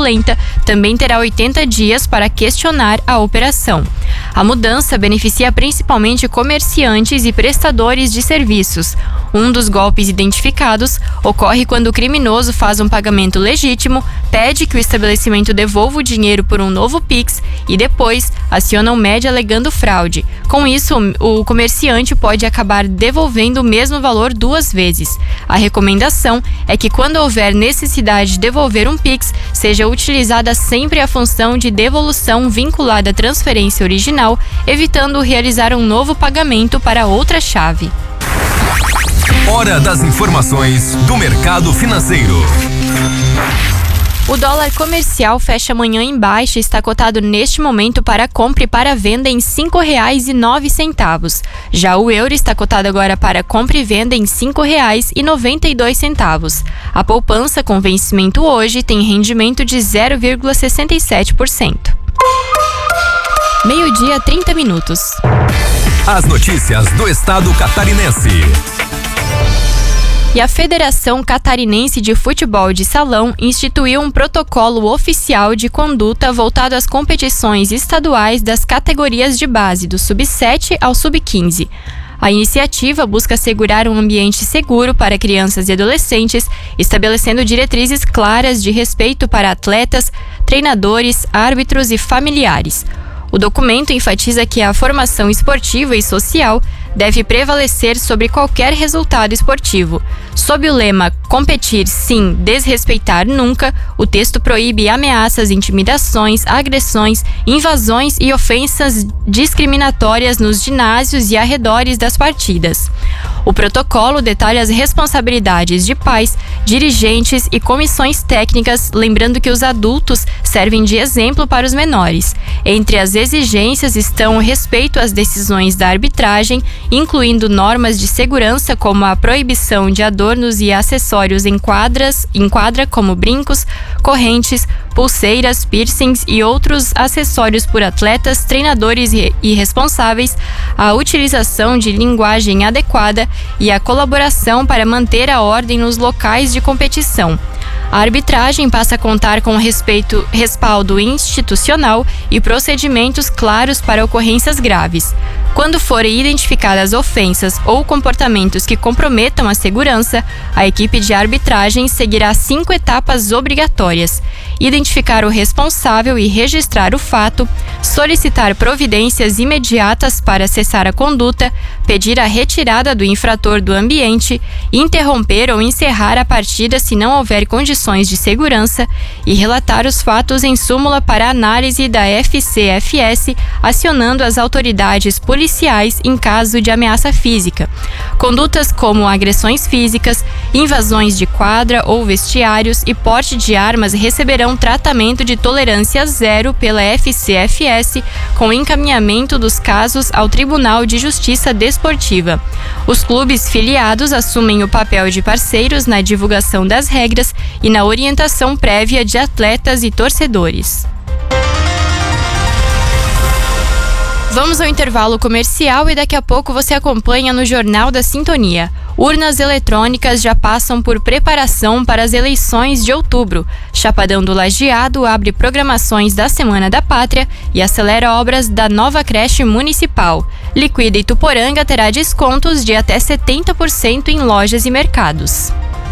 fraudulenta, também terá 80 dias para questionar a operação. A mudança beneficia principalmente comerciantes e prestadores de serviços. Um dos golpes identificados ocorre quando o criminoso faz um pagamento legítimo, pede que o estabelecimento devolva o dinheiro por um novo Pix e depois aciona o MED alegando fraude. Com isso, o comerciante pode acabar devolvendo o mesmo valor 2 vezes. A recomendação é que quando houver necessidade de devolver um Pix, seja utilizada sempre a função de devolução vinculada à transferência original, evitando realizar um novo pagamento para outra chave. Hora das informações do mercado financeiro. O dólar comercial fecha amanhã em baixa e está cotado neste momento para compra e para venda em R$ 5,09. Já o euro está cotado agora para compra e venda em R$ 5,92. A poupança com vencimento hoje tem rendimento de 0,67%. 12:30. As notícias do estado catarinense. E a Federação Catarinense de Futebol de Salão instituiu um protocolo oficial de conduta voltado às competições estaduais das categorias de base, do Sub-7 ao Sub-15. A iniciativa busca assegurar um ambiente seguro para crianças e adolescentes, estabelecendo diretrizes claras de respeito para atletas, treinadores, árbitros e familiares. O documento enfatiza que a formação esportiva e social deve prevalecer sobre qualquer resultado esportivo. Sob o lema "Competir sim, desrespeitar nunca", o texto proíbe ameaças, intimidações, agressões, invasões e ofensas discriminatórias nos ginásios e arredores das partidas. O protocolo detalha as responsabilidades de pais, dirigentes e comissões técnicas, lembrando que os adultos servem de exemplo para os menores. Entre as exigências estão o respeito às decisões da arbitragem, incluindo normas de segurança como a proibição de adornos e acessórios em quadra como brincos, correntes, pulseiras, piercings e outros acessórios por atletas, treinadores e responsáveis, a utilização de linguagem adequada e a colaboração para manter a ordem nos locais de competição. A arbitragem passa a contar com respaldo institucional e procedimentos claros para ocorrências graves. Quando forem identificadas ofensas ou comportamentos que comprometam a segurança, a equipe de arbitragem seguirá 5 etapas obrigatórias: identificar o responsável e registrar o fato, solicitar providências imediatas para cessar a conduta, pedir a retirada do infrator do ambiente, interromper ou encerrar a partida se não houver condições de segurança e relatar os fatos em súmula para análise da FCFS, acionando as autoridades policiais em caso de ameaça física. Condutas como agressões físicas, invasões de quadra ou vestiários e porte de armas receberão tratamento de tolerância zero pela FCFS, com encaminhamento dos casos ao Tribunal de Justiça Desportiva. Os clubes filiados assumem o papel de parceiros na divulgação das regras e na orientação prévia de atletas e torcedores. Vamos ao intervalo comercial e daqui a pouco você acompanha no Jornal da Sintonia. Urnas eletrônicas já passam por preparação para as eleições de outubro. Chapadão do Lajeado abre programações da Semana da Pátria e acelera obras da nova creche municipal. Liquida Ituporanga terá descontos de até 70% em lojas e mercados.